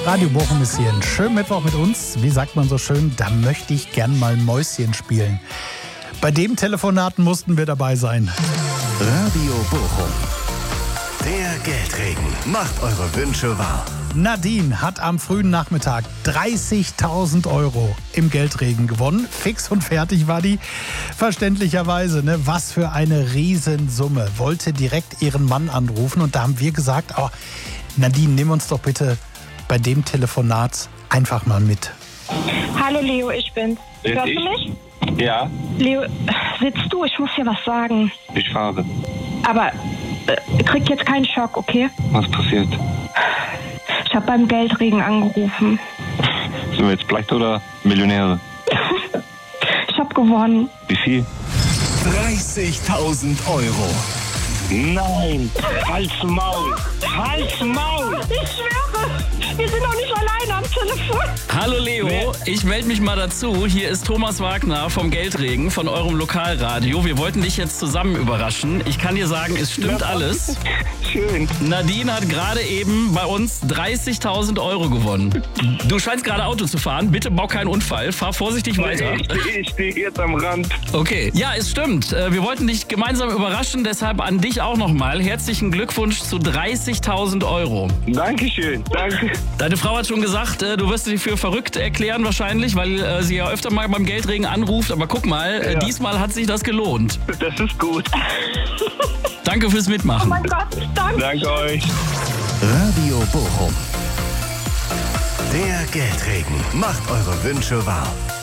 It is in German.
Radio Bochum ist hier. Ein schönen Mittwoch mit uns. Wie sagt man so schön, da möchte ich gern mal Mäuschen spielen. Bei dem Telefonaten mussten wir dabei sein. Radio Bochum. Der Geldregen macht eure Wünsche wahr. Nadine hat am frühen Nachmittag 30.000 € im Geldregen gewonnen. Fix und fertig war die. Verständlicherweise, ne? Was für eine Riesensumme. Wollte direkt ihren Mann anrufen und da haben wir gesagt, oh, Nadine, nimm uns doch bitte bei dem Telefonat einfach mal mit. Hallo Leo, ich bin's. Hörst du mich? Ja, Leo, sitzt du? Ich muss dir was sagen. ich fahre. Aber krieg jetzt keinen Schock, okay? Was passiert? Ich habe beim Geldregen angerufen. Sind wir jetzt pleite oder Millionäre? Ich habe gewonnen. Wie viel? 30.000 €. Nein! Halt's Maul! Halt's Maul! Ich schwöre, wir sind doch nicht alleine am Telefon. Hallo Leo, ich melde mich mal dazu. Hier ist Thomas Wagner vom Geldregen, von eurem Lokalradio. Wir wollten dich jetzt zusammen überraschen. Ich kann dir sagen, es stimmt alles. Schön. Nadine hat gerade eben bei uns 30.000 € gewonnen. Du scheinst gerade Auto zu fahren. Bitte bau keinen Unfall. Fahr vorsichtig weiter. Ich stehe jetzt am Rand. Okay, ja, es stimmt. Wir wollten dich gemeinsam überraschen, deshalb an dich auch nochmal. Herzlichen Glückwunsch zu 30.000 €. Dankeschön, danke. Deine Frau hat schon gesagt, du wirst dich für verrückt erklären wahrscheinlich, weil sie ja öfter mal beim Geldregen anruft. Aber guck mal, Ja. diesmal hat sich das gelohnt. Das ist gut. Danke fürs Oh Mitmachen. mein Gott, danke. Danke euch. Radio Bochum. Der Geldregen macht eure Wünsche wahr.